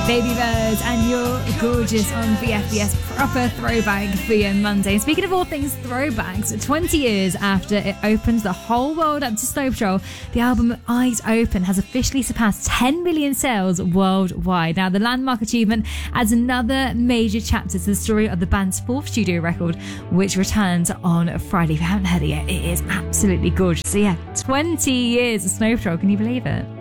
Baby Birds and You're Gorgeous on VFBS, proper throwback for your Monday. Speaking of all things throwbacks, 20 years after it opened the whole world up to Snow Patrol, the album Eyes Open has officially surpassed 10 million sales worldwide. Now, the landmark achievement adds another major chapter to the story of the band's fourth studio record, which returns on Friday. If you haven't heard it yet, it is absolutely gorgeous. So yeah, 20 years of Snow Patrol, can you believe it?